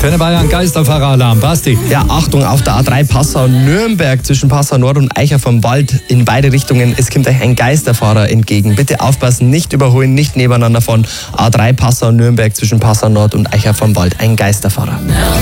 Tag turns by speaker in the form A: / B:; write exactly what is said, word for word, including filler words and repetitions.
A: Antenne Bayern Geisterfahrer-Alarm. Basti.
B: Ja, Achtung, auf der A drei Passau-Nürnberg zwischen Passau Nord und Eicher vom Wald in beide Richtungen. Es kommt euch ein Geisterfahrer entgegen. Bitte aufpassen, nicht überholen, nicht nebeneinander fahren. A drei Passau-Nürnberg zwischen Passau Nord und Eicher vom Wald. Ein Geisterfahrer.